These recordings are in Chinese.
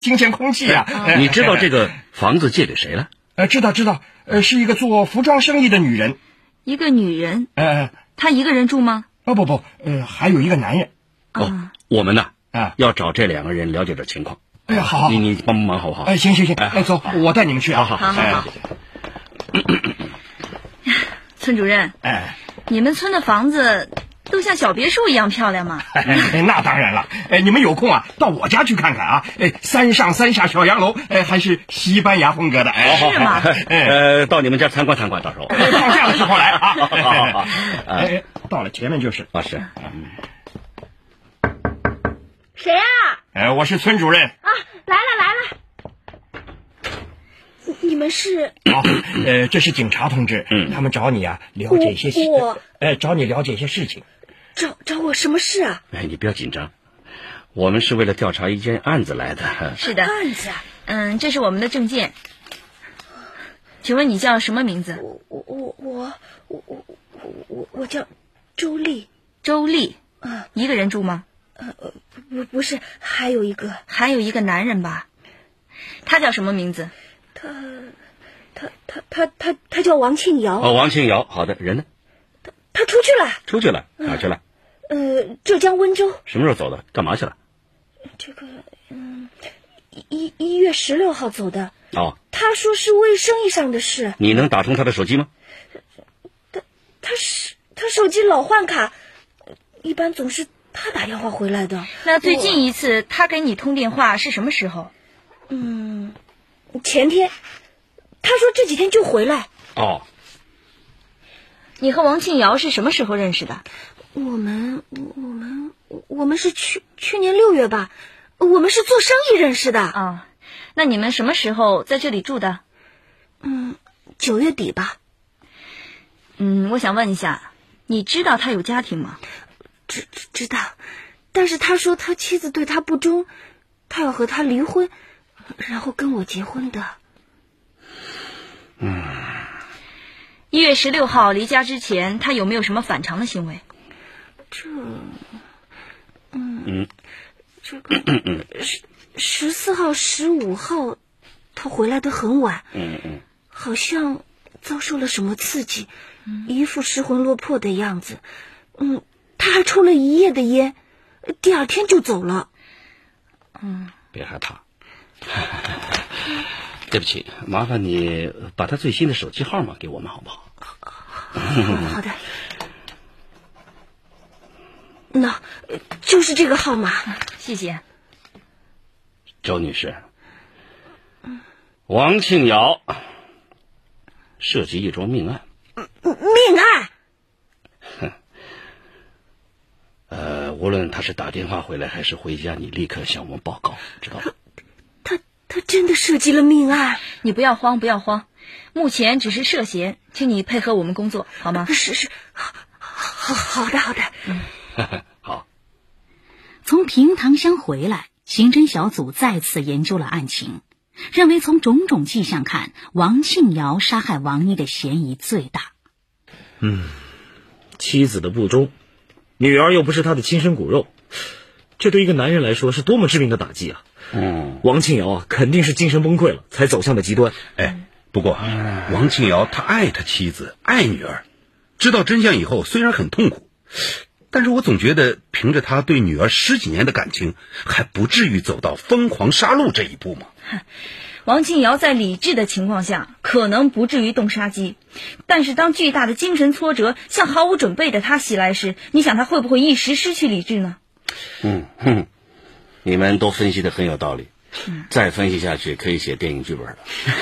新鲜空气啊。 你知道这个房子借给谁了？ 知道，是一个做服装生意的女人。 一个女人？她一个人住吗？ 不，还有一个男人。 我们呢要找这2个人了解点情况。 好， 你帮忙好不好？ 行，走，我带你们去啊。 好。村主任，你们村的房子都像小别墅一样漂亮吗？ 那当然了，你们有空啊，到我家去看看啊。3上3下小洋楼，还是西班牙风格的。 是吗？ 到你们家参观，到时候。 放假的时候来啊。 好。 到了前面就是。 是。 谁啊？ 我是村主任。 来了。你们是？ 这是警察同志，他们找你啊，了解一些找你了解一些事情。 找我什么事啊？ 你不要紧张，我们是为了调查一件案子来的。 是的。 案子啊？ 这是我们的证件。请问你叫什么名字？ 我叫周丽。 周丽？一个人住吗？ 不是，还有一个男人吧？他叫什么名字？ 他叫王庆瑶。 王庆瑶，好的。人呢？ 他出去了。 哪去了？ 浙江温州。 什么时候走的？干嘛去了？ 这个1月16号走的。 他说是为生意上的事。 你能打通他的手机吗？ 他手机老换卡，一般总是他打电话回来的。 那最近一次他给你通电话是什么时候？ 前天。他说这几天就回来。 你和王庆瑶是什么时候认识的？ 我们是去年6月吧。我们是做生意认识的。 那你们什么时候在这里住的 ？9月底吧。 我想问一下，你知道他有家庭吗？ 知道，但是他说他妻子对他不忠，他要和他离婚，然后跟我结婚的。 1月16号离家之前，他有没有什么反常的行为？ 这个14号、15号，他回来的很晚。好像遭受了什么刺激，一副失魂落魄的样子。他还抽了1夜的烟，第2天就走了。 别害怕。对不起，麻烦你把他最新的手机号码给我们好不好？ 好的。那就是这个号码。 谢谢。 周女士，王庆瑶涉及一桩命案。 命案？无论他是打电话回来还是回家，你立刻向我们报告，知道吗？ 他真的涉及了命案。 你不要慌，目前只是涉嫌，请你配合我们工作好吗？ 是，好的。 好。 从平塘乡回来，刑侦小组再次研究了案情，认为从种种迹象看，王庆瑶杀害王妮的嫌疑最大。 妻子的不忠，女儿又不是他的亲生骨肉，这对一个男人来说是多么致命的打击啊！王庆瑶肯定是精神崩溃了，才走向的极端。 不过王庆瑶他爱他妻子，爱女儿，知道真相以后虽然很痛苦，但是我总觉得凭着他对女儿10几年的感情，还不至于走到疯狂杀戮这一步嘛。 王庆瑶在理智的情况下可能不至于动杀机，但是当巨大的精神挫折向毫无准备的他袭来时，你想他会不会一时失去理智呢？ 你们都分析得很有道理，再分析下去可以写电影剧本了。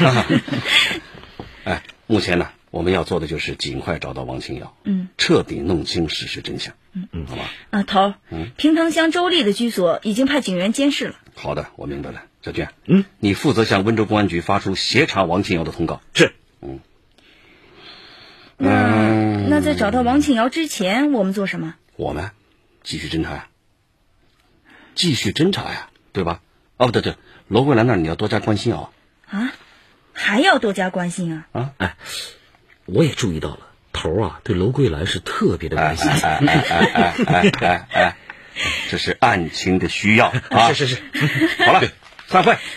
目前呢，我们要做的就是尽快找到王庆瑶，彻底弄清事实真相。好吧。 头，平塘乡周丽的居所已经派警员监视了。 好的，我明白了。小娟，你负责向温州公安局发出协查王庆瑶的通告。 是。 那在找到王庆瑶之前，我们做什么？ 我们继续侦查呀，对吧？对，罗桂兰那儿你要多加关心啊。 还要多加关心啊？ 我也注意到了，头对罗桂兰是特别的关心。 这是案情的需要啊。 是。 好了， 散会。